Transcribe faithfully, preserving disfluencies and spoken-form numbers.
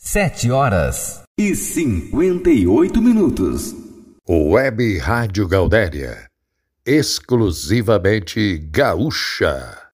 Sete horas e cinquenta e oito minutos. Web Rádio Gaudéria, exclusivamente gaúcha.